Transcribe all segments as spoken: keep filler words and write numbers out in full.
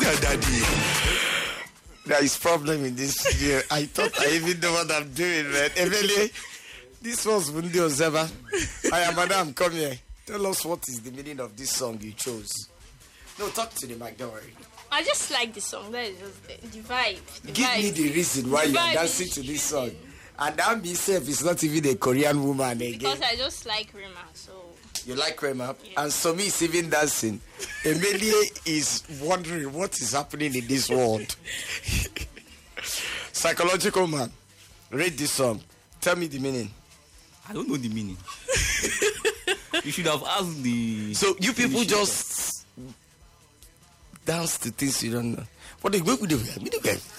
at daddy. There is problem in this studio. I thought I even know what I'm doing, man. Emily, this was Bundi Ozeba. I am Madam, come here. Tell us what is the meaning of this song you chose. No, talk to the mic, don't worry. I just like the song. That is just the, the vibe. The Give vibe. me the reason why The you are vibe dancing is to this shooting. song. And that myself is not even a Korean woman again. Because I just like Rema, so... You like Rema? Yeah. And Somi is even dancing. Emilie is wondering what is happening in this world. Psychological man, read this song. Tell me the meaning. I don't know the meaning. You should have asked the... So you people just dance to things you don't know. What do you do? We do that.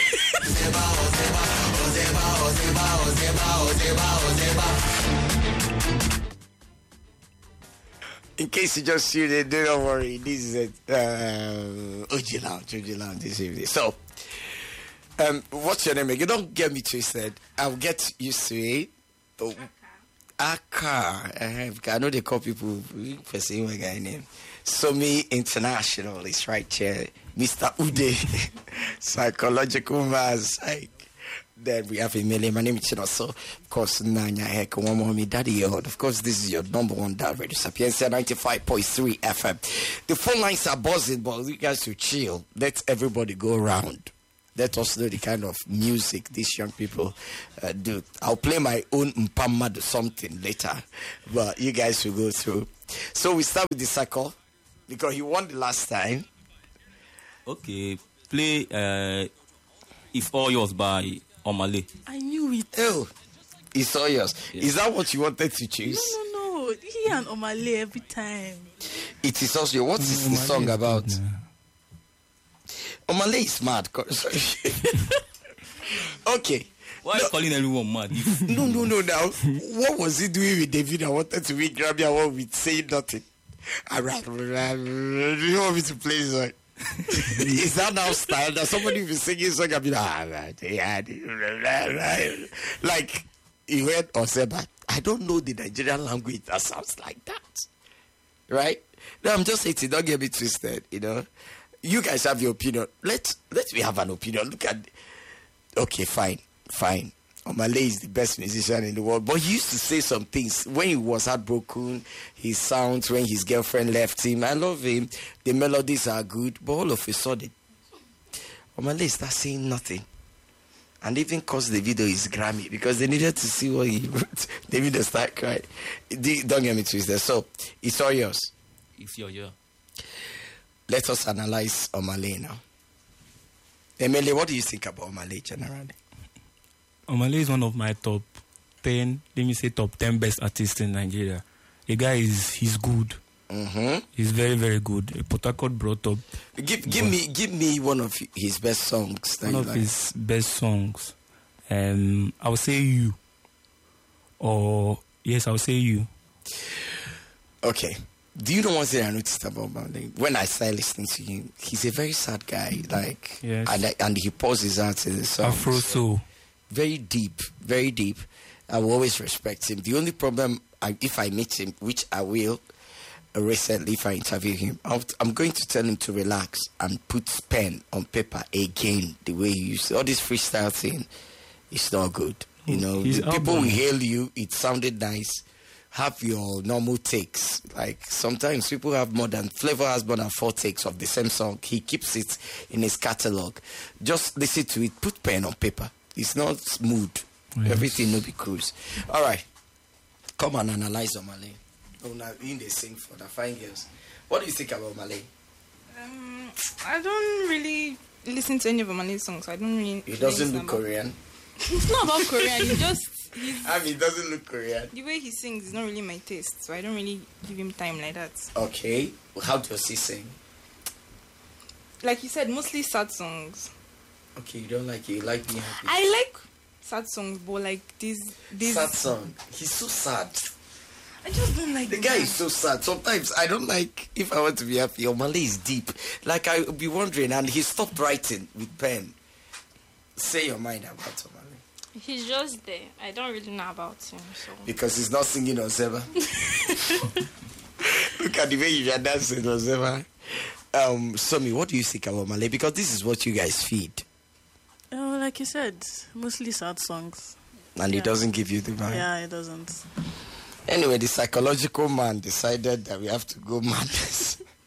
In case you just see it, don't worry. This is a uh, O G Lounge, O G Lounge this evening. So, um, what's your name again? Don't get me twisted. I'll get used to it. Oh, Aka. I know they call people for saying my guy name. Somi International is right here. Mister Ude, psychological man. Like, then we have Emilie. My name is Chino. So, of course, Nanya Heck, one more me daddy. Of course, this is your number one dad radio. Sapienza ninety-five point three F M. The phone lines are buzzing, but you guys should chill. Let everybody go around. Let us know the kind of music these young people uh, do. I'll play my own Mpama something later, but you guys will go through. So we start with the circle because he won the last time. Okay, play uh, If All Yours by Omale. I knew it. Oh, it's all yours. Yeah. Is that what you wanted to choose? No, no, no. He and Omale every time. It is also. What is the song about? Omale is mad. Okay. Why are you calling everyone mad? No, no, no. Now, what was he doing with David? I wanted to make Grammy Award with saying nothing. Do you want me to play this song? Is that now style that somebody will be singing song and be like, ah, yeah, like you heard Oseba? I don't know the Nigerian language that sounds like that, right? No, I'm just saying, don't get me twisted. You know, you guys have your opinion. Let let me have an opinion. Look at, okay, fine, fine. Omale is the best musician in the world, but he used to say some things when he was heartbroken. His sounds when his girlfriend left him. I love him. The melodies are good, but all of a sudden, Omale starts saying nothing, and even caused the video is Grammy because they needed to see what he wrote. They need to start crying. Don't get me twisted. So it's all yours. It's your year. Let us analyze Omale now. Emily, what do you think about Omale generally? Omale is one of my top ten, let me say top ten best artists in Nigeria. The guy is, he's good. Mm-hmm. He's very, very good. A Port Harcourt brought up. Give, give me, give me one of his best songs. That One you of like. his best songs. Um, I would say You. Or, yes, I would say You. Okay. Do you know one thing I noticed about Omale? When I started listening to him, he's a very sad guy. Like, Yes. and I- and he pours his heart in the song. Afro Soul. Very deep, very deep. I will always respect him. The only problem, I, if I meet him, which I will, uh, recently if I interview him, I'll, I'm going to tell him to relax and put pen on paper again the way he used to. All this freestyle thing, it's not good. You know, His the people will album- hail you. It sounded nice. Have your normal takes. Like sometimes people have more than Flavor has more than four takes of the same song. He keeps it in his catalog. Just listen to it. Put pen on paper. It's not smooth. Yes. Everything will be cruise. All right. Come and analyze Omale. Oh, now in the sing for the fine girls. What do you think about Omale? Um, I don't really listen to any of Omale's songs. So I don't really. He doesn't really look about- Korean. It's not about Korean. He just he's, I mean, he doesn't look Korean. the way he sings is not really my taste. So I don't really give him time like that. Okay. How does he sing? Like you said, mostly sad songs. Okay, you don't like it. You like being happy. I like sad songs, but like this, this. Sad song. He's so sad. I just don't like The guy is so sad. Sometimes I don't like, if I want to be happy, Omale is deep. Like I would be wondering, and he stopped writing with pen. Say your mind about Omale. He's just there. I don't really know about him, so... Because he's not singing on Zeba. Look at the way you are dancing on Zeba. um, Somi, what do you think about Omah Lay? Because this is what you guys feed. Oh, like you said, mostly sad songs. And Yeah. it doesn't give you the vibe. Yeah, it doesn't. Anyway, the psychological man decided that we have to go madness.